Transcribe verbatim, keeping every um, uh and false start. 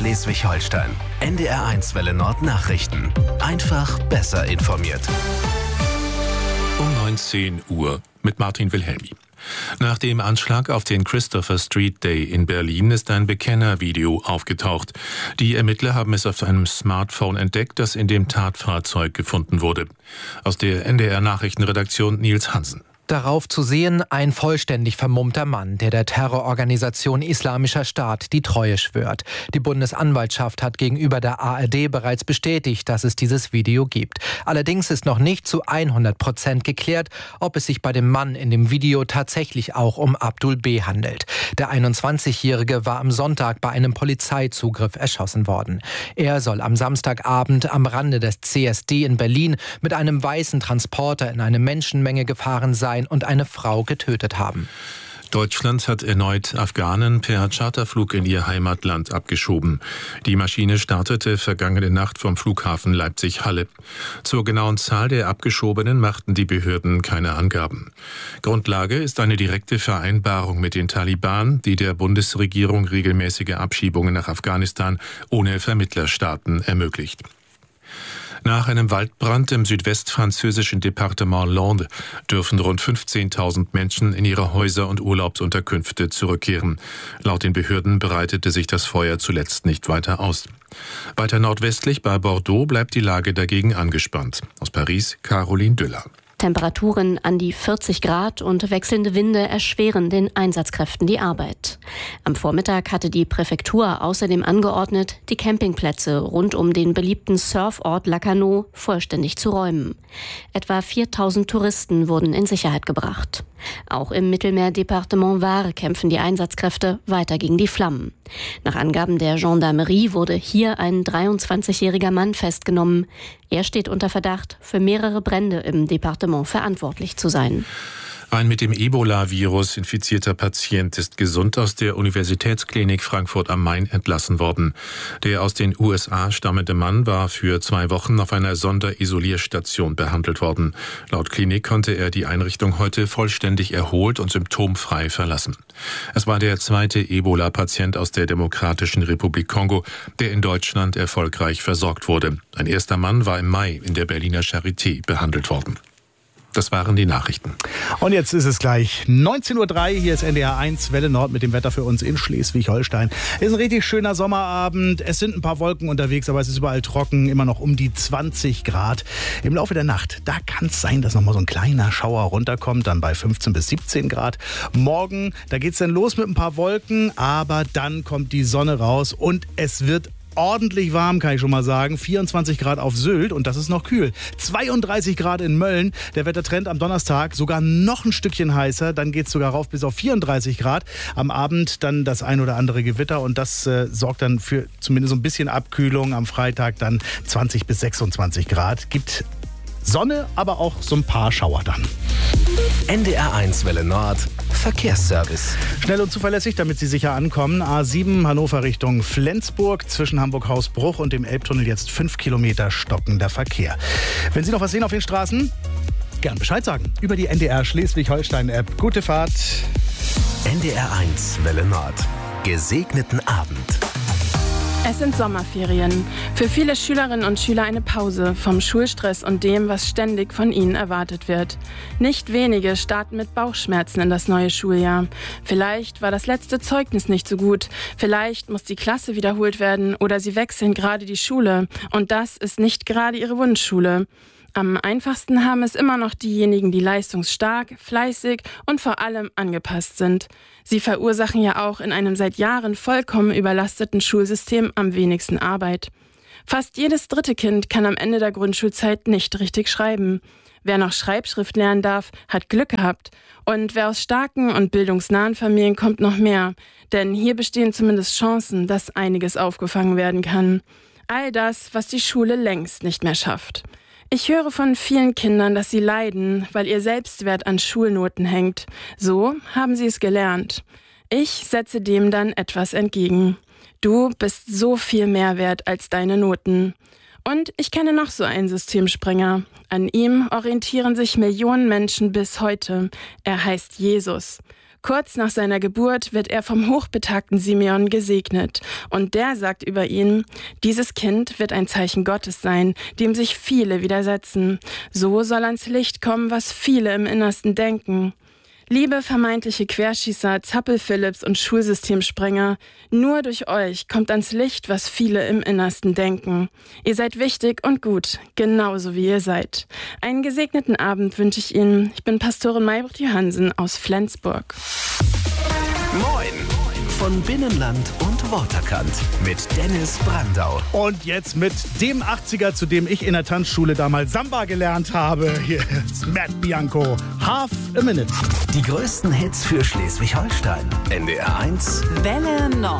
Schleswig-Holstein. N D R eins Welle Nord Nachrichten. Einfach besser informiert. Um neunzehn Uhr mit Martin Wilhelmi. Nach dem Anschlag auf den Christopher Street Day in Berlin ist ein Bekennervideo aufgetaucht. Die Ermittler haben es auf einem Smartphone entdeckt, das in dem Tatfahrzeug gefunden wurde. Aus der N D R Nachrichtenredaktion Nils Hansen. Darauf zu sehen ein vollständig vermummter Mann, der der Terrororganisation Islamischer Staat die Treue schwört. Die Bundesanwaltschaft hat gegenüber der A R D bereits bestätigt, dass es dieses Video gibt. Allerdings ist noch nicht zu hundert Prozent geklärt, ob es sich bei dem Mann in dem Video tatsächlich auch um Abdul B. handelt. Der einundzwanzigjährige war am Sonntag bei einem Polizeizugriff erschossen worden. Er soll am Samstagabend am Rande des C S D in Berlin mit einem weißen Transporter in eine Menschenmenge gefahren sein und eine Frau getötet haben. Deutschland hat erneut Afghanen per Charterflug in ihr Heimatland abgeschoben. Die Maschine startete vergangene Nacht vom Flughafen Leipzig-Halle. Zur genauen Zahl der Abgeschobenen machten die Behörden keine Angaben. Grundlage ist eine direkte Vereinbarung mit den Taliban, die der Bundesregierung regelmäßige Abschiebungen nach Afghanistan ohne Vermittlerstaaten ermöglicht. Nach einem Waldbrand im südwestfranzösischen Departement Landes dürfen rund fünfzehntausend Menschen in ihre Häuser und Urlaubsunterkünfte zurückkehren. Laut den Behörden breitete sich das Feuer zuletzt nicht weiter aus. Weiter nordwestlich bei Bordeaux bleibt die Lage dagegen angespannt. Aus Paris, Caroline Düller. Temperaturen an die vierzig Grad und wechselnde Winde erschweren den Einsatzkräften die Arbeit. Am Vormittag hatte die Präfektur außerdem angeordnet, die Campingplätze rund um den beliebten Surfort Lacanau vollständig zu räumen. Etwa viertausend Touristen wurden in Sicherheit gebracht. Auch im Mittelmeerdepartement Var kämpfen die Einsatzkräfte weiter gegen die Flammen. Nach Angaben der Gendarmerie wurde hier ein dreiundzwanzigjähriger Mann festgenommen. Er steht unter Verdacht, für mehrere Brände im Departement verantwortlich zu sein. Ein mit dem Ebola-Virus infizierter Patient ist gesund aus der Universitätsklinik Frankfurt am Main entlassen worden. Der aus den U S A stammende Mann war für zwei Wochen auf einer Sonderisolierstation behandelt worden. Laut Klinik konnte er die Einrichtung heute vollständig erholt und symptomfrei verlassen. Es war der zweite Ebola-Patient aus der Demokratischen Republik Kongo, der in Deutschland erfolgreich versorgt wurde. Ein erster Mann war im Mai in der Berliner Charité behandelt worden. Das waren die Nachrichten. Und jetzt ist es gleich neunzehn Uhr drei. Hier ist N D R eins Welle Nord mit dem Wetter für uns in Schleswig-Holstein. Es ist ein richtig schöner Sommerabend. Es sind ein paar Wolken unterwegs, aber es ist überall trocken. Immer noch um die zwanzig Grad. Im Laufe der Nacht, da kann es sein, dass noch mal so ein kleiner Schauer runterkommt. Dann bei fünfzehn bis siebzehn Grad. Morgen, da geht es dann los mit ein paar Wolken. Aber dann kommt die Sonne raus und es wird ordentlich warm, kann ich schon mal sagen. vierundzwanzig Grad auf Sylt und das ist noch kühl. zweiunddreißig Grad in Mölln. Der Wettertrend am Donnerstag sogar noch ein Stückchen heißer. Dann geht es sogar rauf bis auf vierunddreißig Grad. Am Abend dann das ein oder andere Gewitter und das äh, sorgt dann für zumindest so ein bisschen Abkühlung. Am Freitag dann zwanzig bis sechsundzwanzig Grad. Gibt Sonne, aber auch so ein paar Schauer dann. N D R eins Welle Nord Verkehrsservice. Schnell und zuverlässig, damit Sie sicher ankommen. A sieben Hannover Richtung Flensburg. Zwischen Hamburg-Hausbruch und dem Elbtunnel jetzt fünf Kilometer stockender Verkehr. Wenn Sie noch was sehen auf den Straßen, gern Bescheid sagen. Über die N D R Schleswig-Holstein-App. Gute Fahrt. N D R eins Welle Nord. Gesegneten Abend. Es sind Sommerferien. Für viele Schülerinnen und Schüler eine Pause vom Schulstress und dem, was ständig von ihnen erwartet wird. Nicht wenige starten mit Bauchschmerzen in das neue Schuljahr. Vielleicht war das letzte Zeugnis nicht so gut. Vielleicht muss die Klasse wiederholt werden oder sie wechseln gerade die Schule. Und das ist nicht gerade ihre Wunschschule. Am einfachsten haben es immer noch diejenigen, die leistungsstark, fleißig und vor allem angepasst sind. Sie verursachen ja auch in einem seit Jahren vollkommen überlasteten Schulsystem am wenigsten Arbeit. Fast jedes dritte Kind kann am Ende der Grundschulzeit nicht richtig schreiben. Wer noch Schreibschrift lernen darf, hat Glück gehabt. Und wer aus starken und bildungsnahen Familien kommt, noch mehr. Denn hier bestehen zumindest Chancen, dass einiges aufgefangen werden kann. All das, was die Schule längst nicht mehr schafft. Ich höre von vielen Kindern, dass sie leiden, weil ihr Selbstwert an Schulnoten hängt. So haben sie es gelernt. Ich setze dem dann etwas entgegen. Du bist so viel mehr wert als deine Noten. Und ich kenne noch so einen Systemspringer. An ihm orientieren sich Millionen Menschen bis heute. Er heißt Jesus. Kurz nach seiner Geburt wird er vom hochbetagten Simeon gesegnet. Und der sagt über ihn: Dieses Kind wird ein Zeichen Gottes sein, dem sich viele widersetzen. So soll ans Licht kommen, was viele im Innersten denken. Liebe vermeintliche Querschießer, Zappel-Philipps und Schulsystemsprenger, nur durch euch kommt ans Licht, was viele im Innersten denken. Ihr seid wichtig und gut, genauso wie ihr seid. Einen gesegneten Abend wünsche ich Ihnen. Ich bin Pastorin Maybrit Johansen aus Flensburg. Moin! Von Binnenland und Waterkant mit Dennis Brandau. Und jetzt mit dem achtziger, zu dem ich in der Tanzschule damals Samba gelernt habe. Hier ist Matt Bianco, Half a Minute. Die größten Hits für Schleswig-Holstein. N D R eins Welle Nord.